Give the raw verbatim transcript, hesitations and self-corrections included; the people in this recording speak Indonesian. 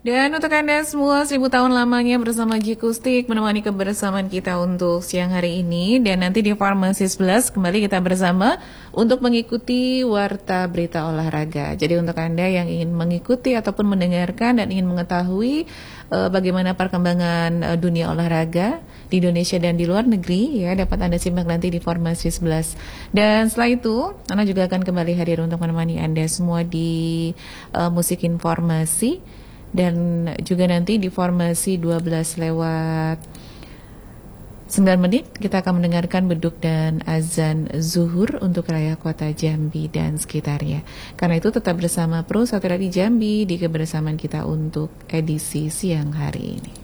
Dan untuk Anda semua, seribu tahun lamanya bersama Jikustik menemani kebersamaan kita untuk siang hari ini. Dan nanti di Farmasi sebelas kembali kita bersama untuk mengikuti Warta Berita Olahraga. Jadi untuk Anda yang ingin mengikuti ataupun mendengarkan dan ingin mengetahui uh, bagaimana perkembangan uh, dunia olahraga di Indonesia dan di luar negeri, ya dapat Anda simak nanti di Farmasi sebelas. Dan setelah itu, Ana juga akan kembali hadir untuk menemani Anda semua di uh, Musik Informasi. Dan juga nanti di Formasi dua belas lewat sembilan menit kita akan mendengarkan beduk dan azan zuhur untuk wilayah kota Jambi dan sekitarnya. Karena itu tetap bersama Pro Satria di Jambi di kebersamaan kita untuk edisi siang hari ini.